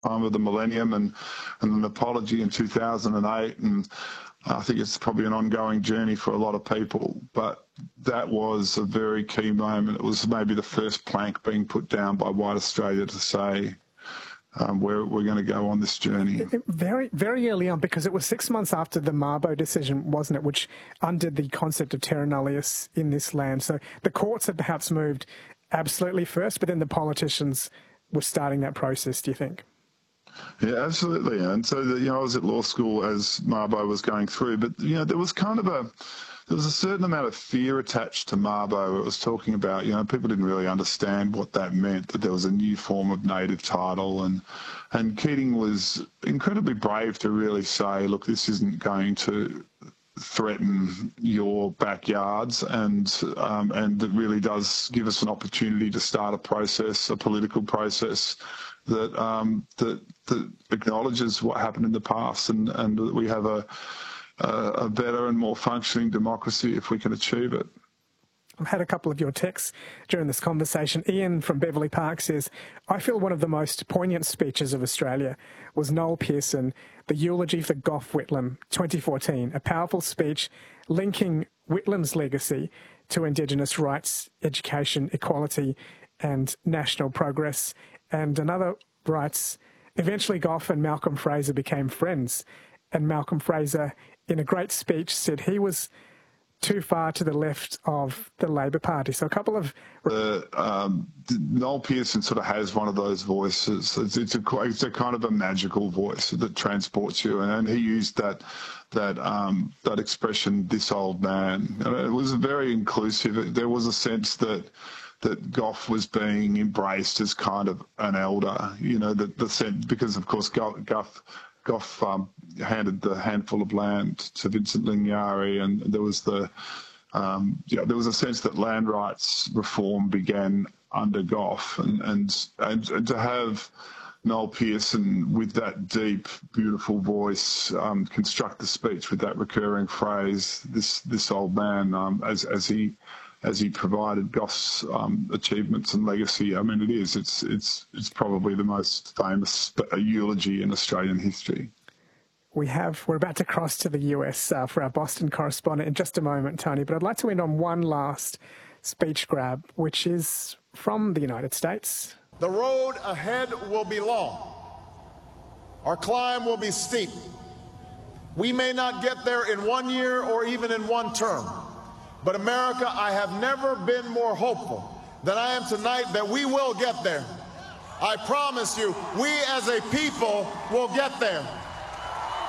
of the millennium and an apology in 2008. And I think it's probably an ongoing journey for a lot of people. But that was a very key moment. It was maybe the first plank being put down by White Australia to say, we're going to go on this journey. Very, very early on, because it was 6 months after the Mabo decision, wasn't it, which undid the concept of terra nullius in this land. So the courts had perhaps moved absolutely first, but then the politicians were starting that process, do you think? Yeah, absolutely. And so, I was at law school as Mabo was going through, but, there was there was a certain amount of fear attached to Mabo. It was talking about, people didn't really understand what that meant, that there was a new form of native title. And Keating was incredibly brave to really say, look, this isn't going to threaten your backyards, and it really does give us an opportunity to start a process, a political process that acknowledges what happened in the past, and that we have a better and more functioning democracy if we can achieve it. I've had a couple of your texts during this conversation. Ian from Beverley Park says, I feel one of the most poignant speeches of Australia was Noel Pearson, the eulogy for Gough Whitlam, 2014, a powerful speech linking Whitlam's legacy to Indigenous rights, education, equality and national progress. And another writes, eventually Gough and Malcolm Fraser became friends, and Malcolm Fraser, in a great speech, said he was too far to the left of the Labor Party. So a couple of... Noel Pearson sort of has one of those voices. It's a kind of a magical voice that transports you, and he used that expression, this old man. And it was very inclusive. There was a sense that Gough was being embraced as kind of an elder, the sense, because of course Gough handed the handful of land to Vincent Lingiari, and there was there was a sense that land rights reform began under Gough, and to have Noel Pearson with that deep, beautiful voice construct the speech with that recurring phrase, this old man, as he provided Gough's achievements and legacy. I mean, it's probably the most famous eulogy in Australian history. We're about to cross to the US for our Boston correspondent in just a moment, Tony, but I'd like to end on one last speech grab, which is from the United States. The road ahead will be long. Our climb will be steep. We may not get there in 1 year or even in one term. But America, I have never been more hopeful than I am tonight that we will get there. I promise you, we as a people will get there.